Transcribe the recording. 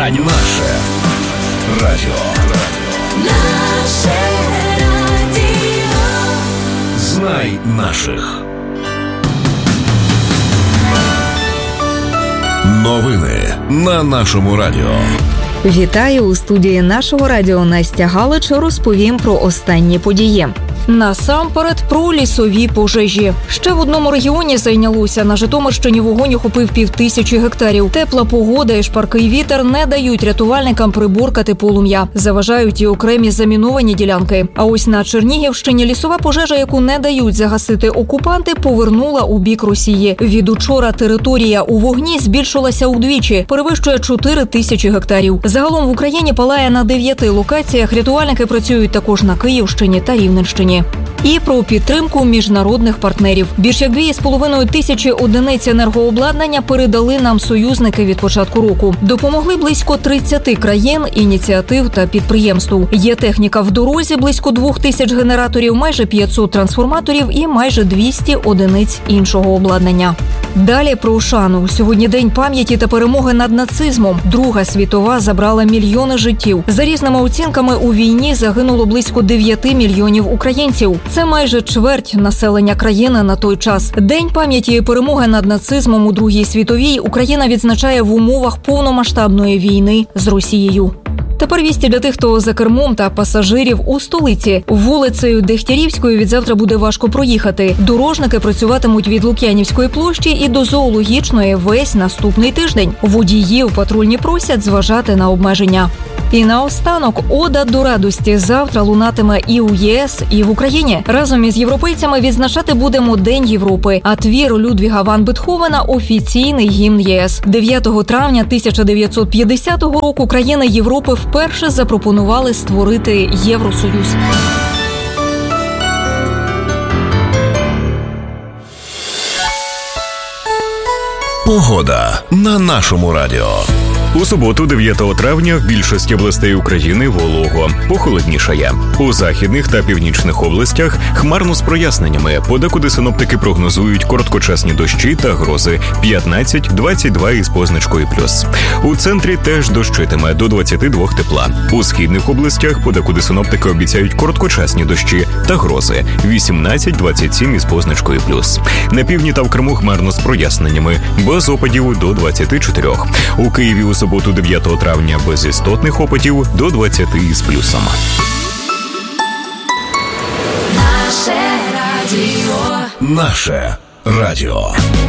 радіо. Наше радіо. Наше радіо. Знай наших. Новини на нашому радіо. Вітаю! У студії нашого радіо Настя Галич розповім про останні події. Насамперед про лісові пожежі. Ще в одному регіоні зайнялося. На Житомирщині вогонь охопив 5000 гектарів. Тепла погода і шпаркий вітер не дають рятувальникам приборкати полум'я. Заважають і окремі заміновані ділянки. А ось на Чернігівщині лісова пожежа, яку не дають загасити окупанти, повернула у бік Росії. Від учора територія у вогні збільшилася удвічі, перевищує 4000 гектарів. Загалом в Україні палає на 9 локаціях. Рятувальники працюють також на Київщині та Рівненщині. І про підтримку міжнародних партнерів. Більш як 2,5 тисячі одиниць енергообладнання передали нам союзники від початку року. Допомогли близько 30 країн, ініціатив та підприємств. Є техніка в дорозі, близько 2000 генераторів, майже 500 трансформаторів і майже 200 одиниць іншого обладнання. Далі про шану. Сьогодні день пам'яті та перемоги над нацизмом. Друга світова забрала мільйони життів. За різними оцінками, у війні загинуло близько 9 мільйонів українців. Це майже чверть населення країни на той час. День пам'яті і перемоги над нацизмом у Другій світовій Україна відзначає в умовах повномасштабної війни з Росією. Тепер вісті для тих, хто за кермом та пасажирів у столиці. Вулицею Дегтярівською відзавтра буде важко проїхати. Дорожники працюватимуть від Лук'янівської площі і до Зоологічної весь наступний тиждень. Водіїв патрульні просять зважати на обмеження. І наостанок ода до радості завтра лунатиме і у ЄС, і в Україні. Разом із європейцями відзначати будемо День Європи, а твір Людвіга ван Бетховена – офіційний гімн ЄС. 9 травня 1950 року країни Європи вперше запропонували створити Євросоюз. Погода на нашому радіо. У суботу, 9 травня, в більшості областей України волого. Похолоднішає. У західних та північних областях хмарно з проясненнями. Подекуди синоптики прогнозують короткочасні дощі та грози 15-22 із позначкою плюс. У центрі теж дощитиме до 22 тепла. У східних областях подекуди синоптики обіцяють короткочасні дощі та грози 18-27 із позначкою плюс. На півдні та в Криму хмарно з проясненнями, без опадів до 24. У Києві у суботу 9 травня без істотних опадів до 20 із плюсом. Наше радіо. Наше радіо.